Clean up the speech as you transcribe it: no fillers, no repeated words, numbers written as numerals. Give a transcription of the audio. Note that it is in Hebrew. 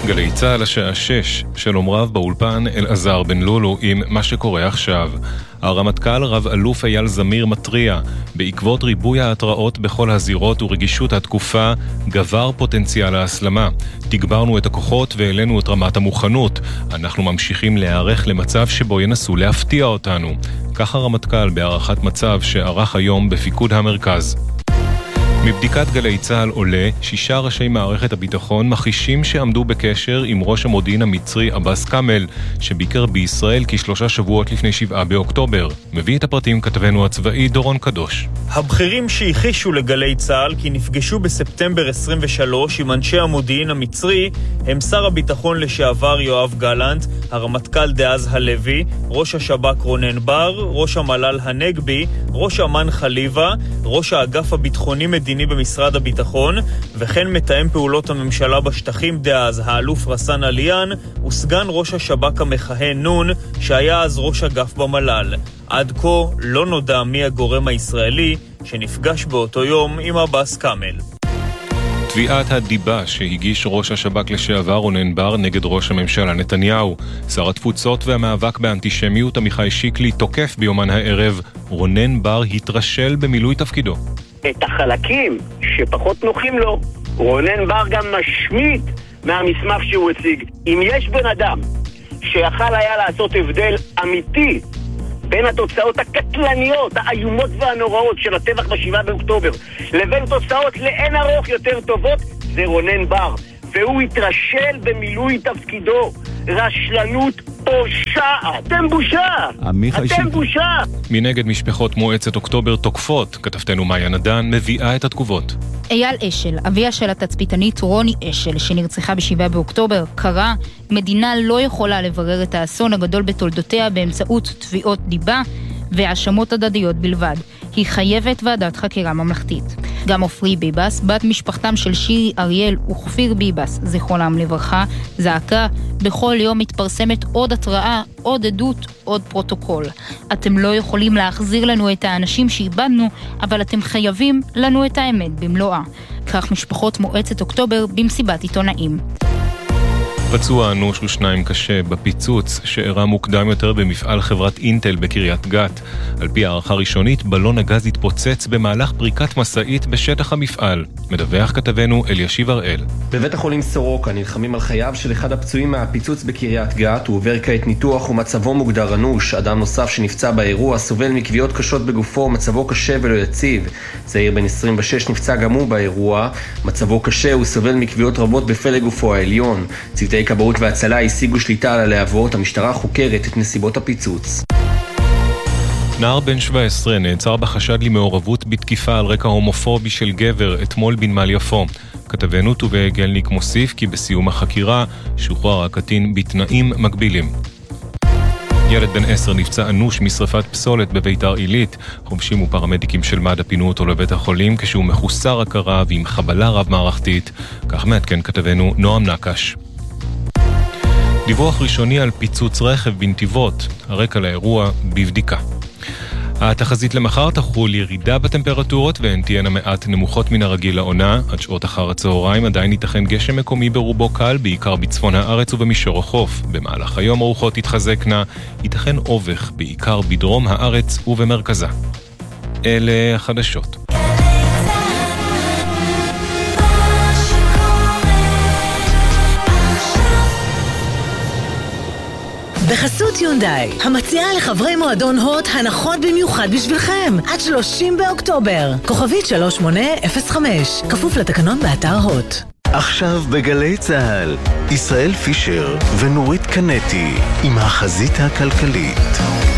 גלי צהל השעה 6, שלום רב באולפן אלעזר בן לולו עם מה שקורה עכשיו. הרמטכ"ל רב אלוף אייל זמיר מטריע, בעקבות ריבוי ההתראות בכל הזירות ורגישות התקופה, גבר פוטנציאל ההסלמה. תגברנו את הכוחות והעלינו את רמת המוכנות. אנחנו ממשיכים להיערך למצב שבו ינסו להפתיע אותנו. כך הרמטכ"ל בהערכת מצב שערך היום בפיקוד המרכז. מבדיקת גלי צהל עולה, 6 ראשי מערכת הביטחון מחישים שעמדו בקשר עם ראש המודיעין המצרי אבאס קאמל, שביקר בישראל כ3 שבועות לפני 7 באוקטובר. מביא את הפרטים כתבנו הצבאי דורון קדוש. הבכירים שהחישו לגלי צהל כי נפגשו בספטמבר 23 עם אנשי המודיעין המצרי הם שר הביטחון לשעבר יואב גלנט, הרמטכ"ל דאז הלוי, ראש השב"כ רונן בר, ראש המל"ל הנגבי, ראש אמן חליבה, ראש האגף הביטחוני מדיני במשרד הביטחון, וכן מתאם פעולות הממשלה בשטחים דאז האלוף רסן עליאן וסגן ראש השב"כ המכהן נון שהיה אז ראש אגף במל"ל. עד כה לא נודע מי הגורם הישראלי שנפגש באותו יום עם אבאס קאמל. תביעת הדיבה שהגיש ראש השב"כ לשעבר רונן בר נגד ראש הממשלה נתניהו. שר התפוצות והמאבק באנטישמיות עמיחי שיקלי תוקף ביומן הערב, רונן בר התרשל במילוי תפקידו. את החלקים שפחות נוחים לו, רונן בר גם משמיט מהמסמך שהוא הציג. אם יש בן אדם שיכל היה לעשות הבדל אמיתי בין התוצאות הקטלניות, האיומות והנוראות של הטבח ב7 באוקטובר לבין תוצאות לאין ארוך יותר טובות, זה רונן בר, והוא התרשל במילוי תפקידו. רשלנות פושעת. אתם בושה! אתם בושה! מנגד משפחות מועצת אוקטובר תוקפות. כתבתנו מאיה נדן מביאה את התגובות. אייל אשל, אביה של התצפיתנית רוני אשל שנרצחה ב7 באוקטובר, קרא, מדינה לא יכולה לברר את האסון הגדול בתולדותיה באמצעות תביעות דיבה והאשמות הדדיות בלבד. היא חייבת ועדת חקירה ממלכתית. גם עופרי ביבס, בת משפחתם של שירי אריאל וכפיר ביבס, זכרונם לברכה, זעקה, בכל יום מתפרסמת עוד התראה, עוד עדות, עוד פרוטוקול. אתם לא יכולים להחזיר לנו את האנשים שאיבדנו, אבל אתם חייבים לנו את האמת במלואה. כך משפחות מועצת אוקטובר במסיבת עיתונאים. פצוע אנוש ושניים קשה בפיצוץ שאירע מוקדם יותר במפעל חברת אינטל בקריית גת. על פי הערכה ראשונית, בלון הגז התפוצץ במהלך פריקת מסעית בשטח המפעל. מדווח כתבנו אלישיב הראל. בבית החולים סורוקה נלחמים על חייו של אחד הפצועים מהפיצוץ בקריית גת. הוא עובר כעת ניתוח ומצבו מוגדר אנוש. אדם נוסף שנפצע באירוע סובל מכוויות קשות בגופו, מצבו קשה ולא יציב. צעיר בן 26 נפצע גם הוא באירוע. מצבו קשה, הוא סובל מכוויות רבות בפלג גופו העליון. צוותי כבאות והצלה השיגו שליטה על הלהבות. המשטרה חוקרת את נסיבות הפיצוץ. נער בן 17 נעצר בחשד למעורבות בתקיפה על רקע הומופובי של גבר אתמול בנמל יפו. כתבנו טובי גלניק מוסיף כי בסיום החקירה שוחרר הקטין בתנאים מגבילים. ילד בן 10 נפצע אנוש משרפת פסולת בביתר עילית. חובשים ופרמדיקים של מד"א פינו אותו לבית החולים כשהוא מחוסר הכרה ועם חבלה רב מערכתית. כך מעדכן כתבנו נועם נקש. דיווח ראשוני על פיצוץ רכב בנתיבות. הרקע לאירוע בבדיקה. התחזית למחר תחול ירידה בטמפרטורות והן תהיינה מעט נמוכות מן הרגיל לעונה. עד שעות אחר הצהריים עדיין ייתכן גשם מקומי ברובו קל, בעיקר בצפון הארץ ובמישור החוף. במהלך היום הרוחות תתחזקנה, ייתכן אובך בעיקר בדרום הארץ ובמרכזה. אלה החדשות. בחסות יונדאי, המציעה לחברי מועדון הוט הנחות במיוחד בשבילכם, עד 30 באוקטובר. כוכבית 3805, כפוף לתקנון באתר הוט. עכשיו בגלי צהל, ישראל פישר ונורית קנטי עם החזית הכלכלית.